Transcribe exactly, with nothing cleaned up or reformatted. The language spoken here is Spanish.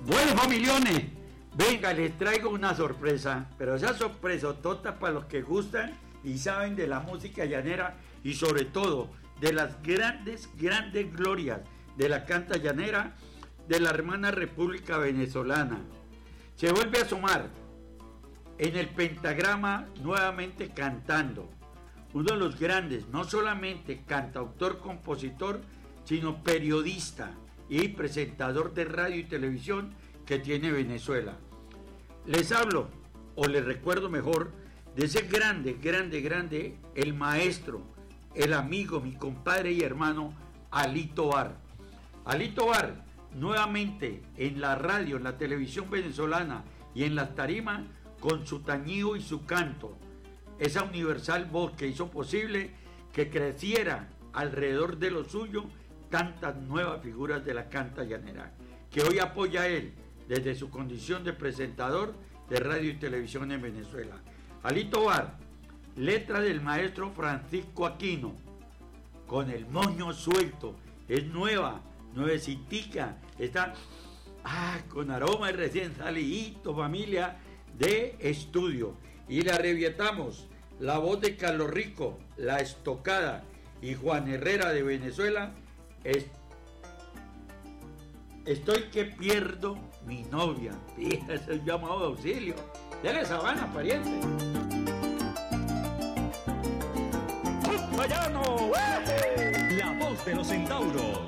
Bueno, familiones, venga, les traigo una sorpresa, pero esa sorpresa tota para los que gustan y saben de la música llanera y sobre todo de las grandes, grandes glorias de la canta llanera de la hermana República Venezolana. Se vuelve a asomar en el pentagrama nuevamente cantando. Uno de los grandes, no solamente cantautor, compositor, sino periodista y presentador de radio y televisión que tiene Venezuela. Les hablo, o les recuerdo mejor, de ese grande, grande, grande, el maestro, el amigo, mi compadre y hermano, Alito Bar. Alito Bar, nuevamente en la radio, en la televisión venezolana y en las tarimas, con su tañido y su canto, esa universal voz que hizo posible que creciera alrededor de lo suyo tantas nuevas figuras de la canta llanera, que hoy apoya a él desde su condición de presentador de radio y televisión en Venezuela. Alito Bar, letra del maestro Francisco Aquino, con el moño suelto, es nueva, nuevecitica, está ah, con aroma de recién salidito, familia, de estudio. Y la revietamos, la voz de Carlos Rico, La Estocada y Juan Herrera de Venezuela, es, estoy que pierdo mi novia. Fíjate, es el llamado de auxilio. Dale sabana, pariente. La voz de los centauros.